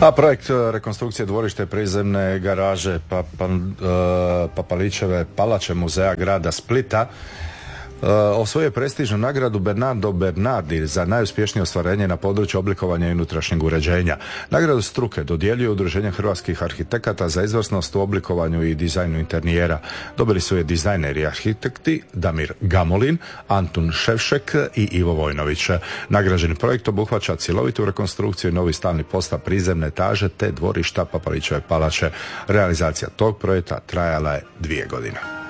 A projekt rekonstrukcije dvorište prizemne garaže Papalićeve palače muzeja grada Splita osvojio je prestižnu nagradu Bernardo Bernardi za najuspješnije ostvarenje na području oblikovanja i unutrašnjeg uređenja. Nagradu struke dodjeljuje Udruženje hrvatskih arhitekata za izvrsnost u oblikovanju i dizajnu interijera. Dobili su je dizajneri i arhitekti Damir Gamulin, Antun Ševšek i Ivo Vojnović. Nagrađeni projekt obuhvaća cjelovitu rekonstrukciju i novi stalni postav prizemne etaže te dvorišta Papalićeve palače. Realizacija tog projekta trajala je 2 godine.